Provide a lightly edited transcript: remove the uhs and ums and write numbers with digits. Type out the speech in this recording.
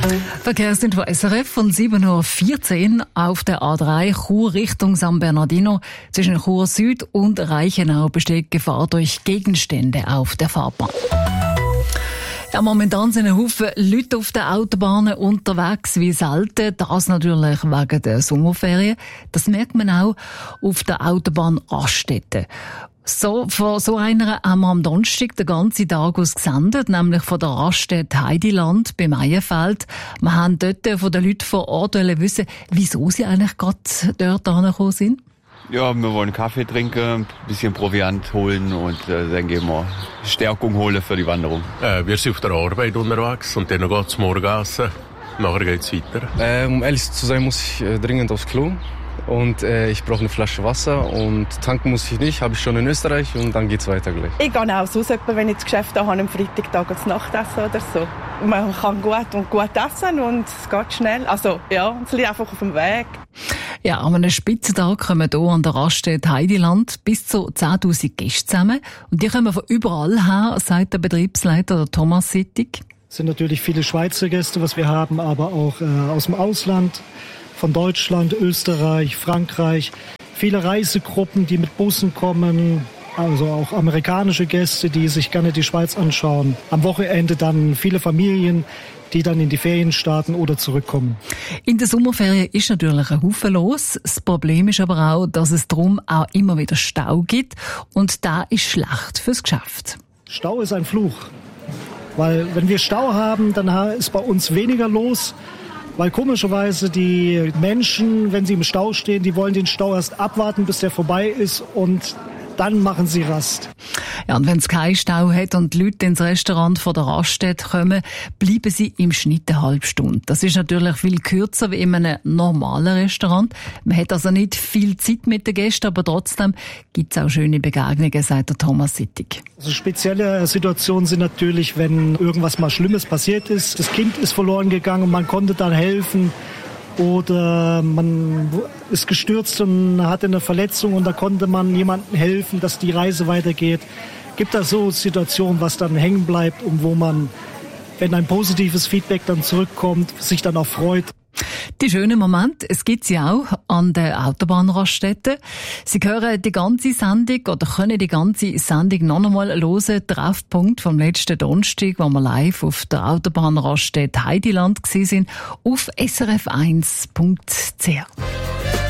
Verkehrsinfo SRF von 7.14 Uhr auf der A3 Chur Richtung San Bernardino. Zwischen Chur Süd und Reichenau besteht Gefahr durch Gegenstände auf der Fahrbahn. Ja, momentan sind ein Haufen Leute auf den Autobahnen unterwegs wie selten. Das natürlich wegen der Sommerferien. Das merkt man auch auf der Autobahn Raststätten. Von so einer haben wir am Donnerstag den ganzen Tag aus gesendet, nämlich von der Raststätte Heidiland bei Meyenfeld. Wir haben dort von den Leuten vor Ort wissen, wieso sie eigentlich gerade dort angekommen sind. Ja, wir wollen Kaffee trinken, ein bisschen Proviant holen und dann gehen wir Stärkung holen für die Wanderung. Wir sind auf der Arbeit unterwegs und dann geht es Morgenessen. Nachher geht es weiter. Um ehrlich zu sein, muss ich dringend aufs Klo. Und ich brauche eine Flasche Wasser und tanken muss ich nicht, habe ich schon in Österreich und dann geht's weiter gleich. Ich gehe auch so, wenn ich das Geschäft habe, am Freitag das Nachtessen oder so. Man kann gut essen und es geht schnell. Also ja, es liegt einfach auf dem Weg. Ja, an einem Spitzentag kommen hier an der Raststätte Heidiland bis zu 10'000 Gäste zusammen. Und die kommen von überall her, sagt der Betriebsleiter der Thomas Sittig. Es sind natürlich viele Schweizer Gäste, was wir haben, aber auch aus dem Ausland. Von Deutschland, Österreich, Frankreich. Viele Reisegruppen, die mit Bussen kommen. Also auch amerikanische Gäste, die sich gerne die Schweiz anschauen. Am Wochenende dann viele Familien, die dann in die Ferien starten oder zurückkommen. In der Sommerferien ist natürlich ein Haufen los. Das Problem ist aber auch, dass es darum auch immer wieder Stau gibt. Und da ist schlecht fürs Geschäft. Stau ist ein Fluch. Weil wenn wir Stau haben, dann ist bei uns weniger los. Weil komischerweise die Menschen, wenn sie im Stau stehen, die wollen den Stau erst abwarten, bis der vorbei ist und dann machen sie Rast. Ja, und wenn es keinen Stau hat und die Leute ins Restaurant von der Raststätte kommen, bleiben sie im Schnitt eine halbe Stunde. Das ist natürlich viel kürzer wie in einem normalen Restaurant. Man hat also nicht viel Zeit mit den Gästen, aber trotzdem gibt es auch schöne Begegnungen, sagt der Thomas Sittig. Also spezielle Situationen sind natürlich, wenn irgendwas mal Schlimmes passiert ist. Das Kind ist verloren gegangen und man konnte dann helfen. Oder man ist gestürzt und hatte eine Verletzung und da konnte man jemandem helfen, dass die Reise weitergeht. Gibt da so Situationen, was dann hängen bleibt und wo man, wenn ein positives Feedback dann zurückkommt, sich dann auch freut. Die schönen Momente, es gibt sie auch an der Autobahnraststätte. Sie hören die ganze Sendung oder können die ganze Sendung noch einmal hören. Treffpunkt vom letzten Donnerstag, wo wir live auf der Autobahnraststätte Heidiland waren, auf srf1.ch.